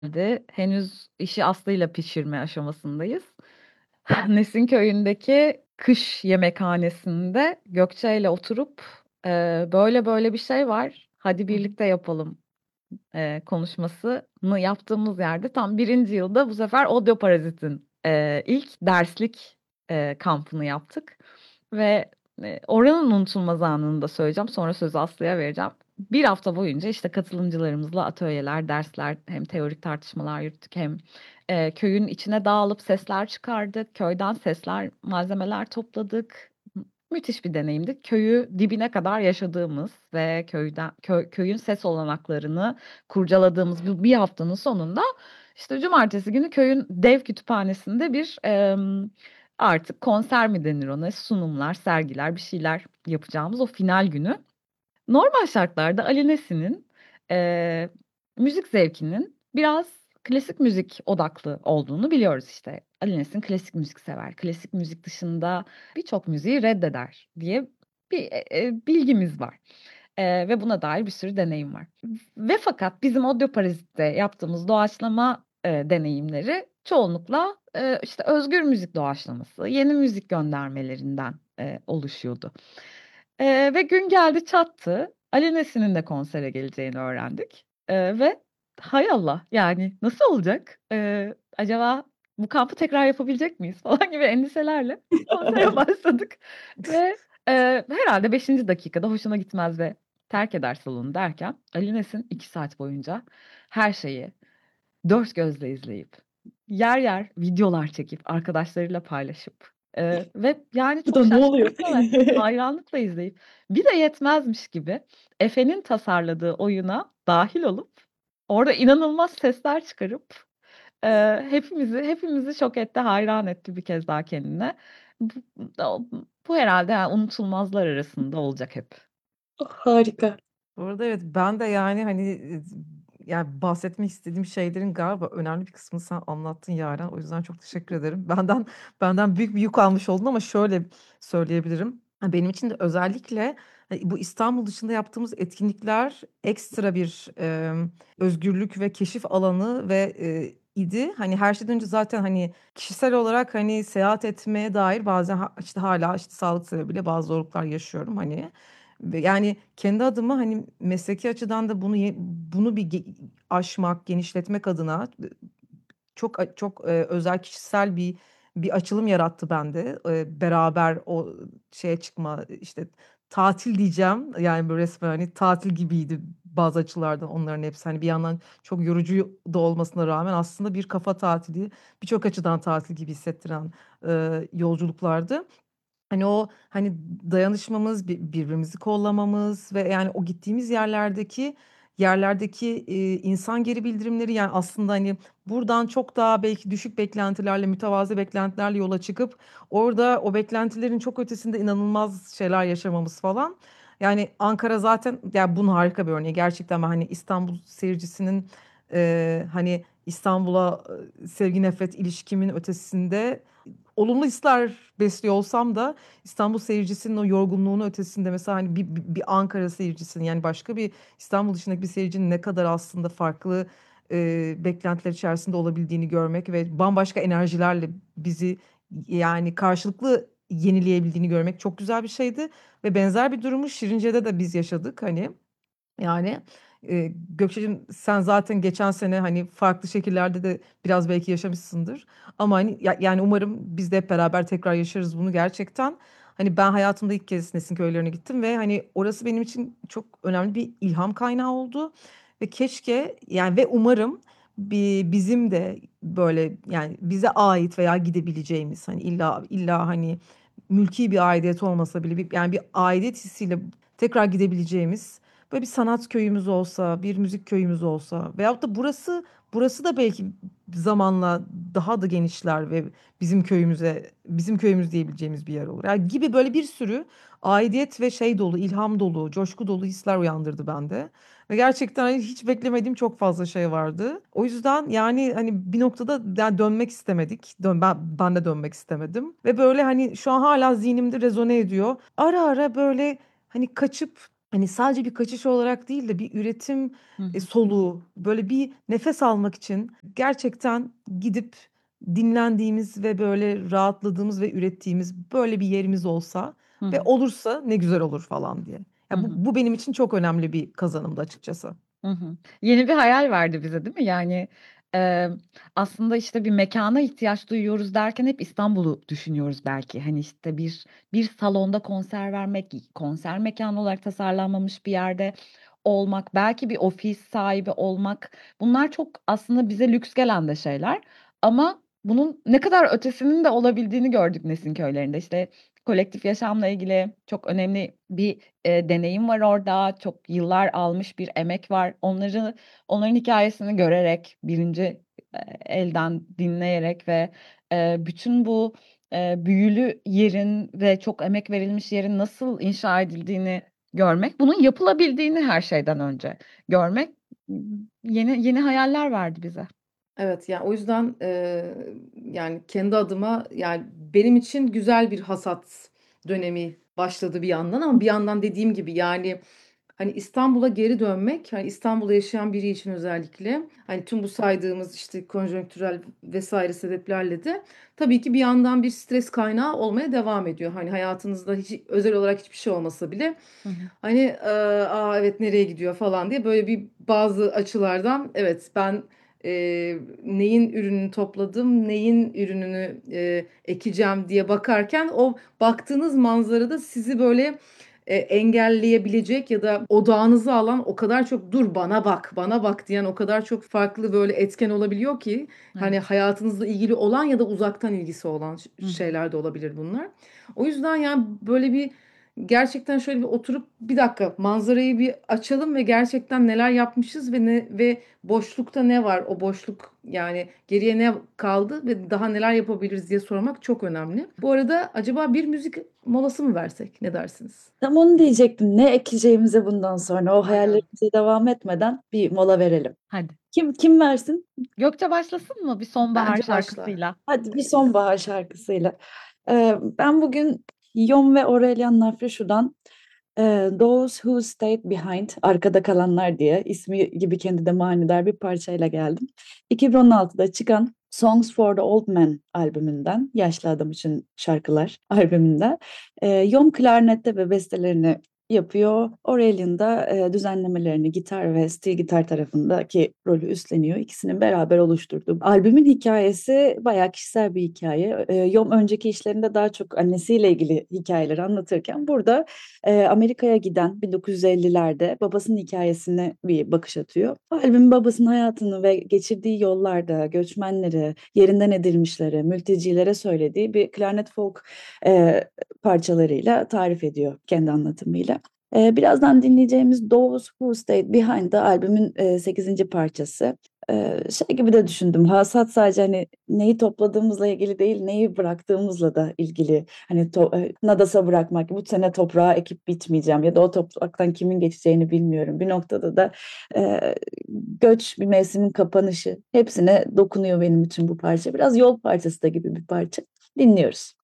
Henüz işi aslıyla pişirme aşamasındayız. Nesin Köyü'ndeki kış yemekhanesinde Gökçe'yle oturup böyle böyle bir şey var. Hadi Hı hı. birlikte yapalım konuşmasını yaptığımız yerde tam birinci yılda bu sefer Odyo Parazit'in ilk derslik kampını yaptık. Ve oranın unutulmaz anını da söyleyeceğim. Sonra sözü Aslı'ya vereceğim. Bir hafta boyunca işte katılımcılarımızla atölyeler, dersler, hem teorik tartışmalar yürüttük hem köyün içine dağılıp sesler çıkardık. Köyden sesler, malzemeler topladık. Müthiş bir deneyimdi. Köyü dibine kadar yaşadığımız ve köyün ses olanaklarını kurcaladığımız bir haftanın sonunda işte cumartesi günü köyün dev kütüphanesinde bir artık konser mi denir ona, sunumlar, sergiler, bir şeyler yapacağımız o final günü. Normal şartlarda Ali Nesin'in eee, müzik zevkinin biraz klasik müzik odaklı olduğunu biliyoruz işte. Ali Nesin klasik müzik sever. Klasik müzik dışında birçok müziği reddeder diye bir bilgimiz var. Ve buna dair bir sürü deneyim var. Ve fakat bizim Audio Parazit'te yaptığımız doğaçlama deneyimleri çoğunlukla işte özgür müzik doğaçlaması, yeni müzik göndermelerinden oluşuyordu. Ve gün geldi çattı. Ali Nesin'in de konsere geleceğini öğrendik. Ve hay Allah yani nasıl olacak? Acaba bu kampı tekrar yapabilecek miyiz falan gibi endişelerle konsere başladık. Ve herhalde beşinci dakikada hoşuna gitmez ve terk eder salonu derken Ali Nesin 2 saat boyunca her şeyi dört gözle izleyip yer yer videolar çekip arkadaşlarıyla paylaşıp ve yani Bu da çok ne oluyor? şaşkınlıkla ve hayranlıkla izleyip bir de yetmezmiş gibi Efe'nin tasarladığı oyuna dahil olup orada inanılmaz sesler çıkarıp hepimizi şok etti, hayran etti bir kez daha kendine. Bu, bu herhalde yani unutulmazlar arasında olacak hep. Harika. Bu arada evet, ben de yani, hani, yani, bahsetmek istediğim şeylerin galiba önemli bir kısmını sen anlattın Yaren. O yüzden çok teşekkür ederim. Benden büyük bir yük almış oldun ama şöyle söyleyebilirim. Benim için de özellikle, bu İstanbul dışında yaptığımız etkinlikler ekstra bir, özgürlük ve keşif alanı ve, idi. Hani, her şeyden önce zaten, hani, kişisel olarak, hani, seyahat etmeye dair bazen işte, hâlâ, işte, sağlık sebebiyle bazı zorluklar yaşıyorum, hani. Ve yani kendi adıma, hani, mesleki açıdan da bunu bir aşmak, genişletmek adına çok, özel kişisel bir açılım yarattı bende. Beraber o şeye çıkma, işte, tatil diyeceğim. Yani, böyle, resmen, hani, tatil gibiydi bazı açılardan onların hepsi. Hani, bir yandan çok yorucu da olmasına rağmen aslında bir kafa tatili, birçok açıdan tatil gibi hissettiren, yolculuklardı. Hani, o, hani, dayanışmamız, birbirimizi kollamamız ve, yani, o gittiğimiz yerlerdeki, insan geri bildirimleri, yani, aslında, hani, buradan çok daha belki düşük beklentilerle, mütevazı beklentilerle yola çıkıp orada o beklentilerin çok ötesinde inanılmaz şeyler yaşamamız falan. Yani, Ankara zaten, ya, bunun harika bir örneği. Gerçekten ben, hani, İstanbul seyircisinin, hani, İstanbul'a, sevgi nefret ilişkimin ötesinde olumlu hisler besliyor olsam da İstanbul seyircisinin o yorgunluğunun ötesinde mesela, hani, bir Ankara seyircisinin, yani, başka bir İstanbul dışındaki bir seyircinin ne kadar aslında farklı, beklentiler içerisinde olabildiğini görmek ve bambaşka enerjilerle bizi, yani, karşılıklı yenileyebildiğini görmek çok güzel bir şeydi ve benzer bir durumu Şirince'de de biz yaşadık, hani. Yani, Gökçeciğim sen zaten geçen sene, hani, farklı şekillerde de biraz belki yaşamışsındır ama, hani, yani, umarım biz de hep beraber tekrar yaşarız bunu gerçekten. Hani, ben hayatımda ilk kez Nesin Köylerine gittim ve, hani, orası benim için çok önemli bir ilham kaynağı oldu ve keşke, yani, ve umarım bizim de böyle, yani, bize ait veya gidebileceğimiz, hani, illa, hani, mülkî bir aidiyet olmasa bile yani, bir aidiyet hissiyle tekrar gidebileceğimiz böyle bir sanat köyümüz olsa, bir müzik köyümüz olsa veyahut da burası da belki zamanla daha da genişler ve bizim köyümüz diyebileceğimiz bir yer olur. Yani gibi böyle bir sürü aidiyet ve şey dolu, ilham dolu, coşku dolu hisler uyandırdı bende. Ve gerçekten hani hiç beklemediğim çok fazla şey vardı. O yüzden yani hani bir noktada yani dönmek istemedik. Ben de dönmek istemedim. Ve böyle hani şu an hala zihnimde rezone ediyor. Ara ara böyle hani kaçıp hani sadece bir kaçış olarak değil de bir üretim Hı hı. soluğu, böyle bir nefes almak için gerçekten gidip dinlendiğimiz ve böyle rahatladığımız ve ürettiğimiz böyle bir yerimiz olsa Hı ve hı. olursa ne güzel olur falan diye. Hı Ya bu, hı. bu benim için çok önemli bir kazanımdı açıkçası. Hı hı. Yeni bir hayal verdi bize, değil mi? Yani e, aslında işte bir mekana ihtiyaç duyuyoruz derken hep İstanbul'u düşünüyoruz belki. Hani işte bir salonda konser vermek, konser mekanı olarak tasarlanmamış bir yerde olmak, belki bir ofis sahibi olmak. Bunlar çok aslında bize lüks gelen de şeyler. Ama bunun ne kadar ötesinin de olabildiğini gördük Nesin köylerinde. İşte kolektif yaşamla ilgili çok önemli bir deneyim var orada. Çok yıllar almış bir emek var. Onların hikayesini görerek, birinci elden dinleyerek ve bütün bu büyülü yerin ve çok emek verilmiş yerin nasıl inşa edildiğini görmek, bunun yapılabildiğini her şeyden önce görmek yeni hayaller verdi bize. Evet, yani o yüzden yani kendi adıma, yani benim için güzel bir hasat dönemi başladı bir yandan, ama bir yandan dediğim gibi yani hani İstanbul'a geri dönmek, hani İstanbul'da yaşayan biri için özellikle, hani tüm bu saydığımız işte konjonktürel vesaire sebeplerle de tabii ki bir yandan bir stres kaynağı olmaya devam ediyor. Hani hayatınızda hiç özel olarak hiçbir şey olmasa bile Hı hı. hani evet, nereye gidiyor falan diye böyle bir bazı açılardan, evet, ben neyin ürününü topladım, neyin ürününü ekeceğim diye bakarken, o baktığınız manzarada sizi böyle engelleyebilecek ya da odağınızı alan o kadar çok dur bana bak bana bak diyen o kadar çok farklı böyle etken olabiliyor ki, hani Evet. hayatınızla ilgili olan ya da uzaktan ilgisi olan Hı hı. şeyler de olabilir bunlar. O yüzden yani böyle bir, gerçekten şöyle bir oturup bir dakika manzarayı bir açalım ve gerçekten neler yapmışız ve boşlukta ne var, o boşluk, yani geriye ne kaldı ve daha neler yapabiliriz diye sormak çok önemli. Bu arada acaba bir müzik molası mı versek, ne dersiniz? Tam onu diyecektim. Ne ekeceğimize bundan sonra o Aynen. hayallerimize devam etmeden bir mola verelim. Hadi. Kim versin? Gökçe başlasın mı bir sonbahar Bence başla. şarkısıyla? Hadi bir sonbahar şarkısıyla. Ben bugün Yom ve Aurelian Nafreshu'dan Those Who Stayed Behind, Arkada Kalanlar diye ismi gibi kendi de manidar bir parçayla geldim. 2016'da çıkan Songs for the Old Men albümünden, Yaşlı Adam için Şarkılar albümünde Yom klarnette ve bestelerini yapıyor. Aurelian da düzenlemelerini gitar ve steel gitar tarafındaki rolü üstleniyor. İkisinin beraber oluşturduğu albümün hikayesi bayağı kişisel bir hikaye. Yom önceki işlerinde daha çok annesiyle ilgili hikayeleri anlatırken burada Amerika'ya giden 1950'lerde babasının hikayesine bir bakış atıyor. Albüm babasının hayatını ve geçirdiği yollarda göçmenlere, yerinden edilmişlere, mültecilere söylediği bir klarnet folk e, parçalarıyla tarif ediyor kendi anlatımıyla. Birazdan dinleyeceğimiz Those Who Stayed Behind da albümün 8. parçası. Şey gibi de düşündüm. Hasat sadece hani neyi topladığımızla ilgili değil, neyi bıraktığımızla da ilgili. Hani nadasa bırakmak, bu sene toprağa ekip bitmeyeceğim ya da o topraktan kimin geçeceğini bilmiyorum. Bir noktada da e, göç, bir mevsimin kapanışı hepsine dokunuyor benim için bu parça. Biraz yol parçası da gibi bir parça. Dinliyoruz.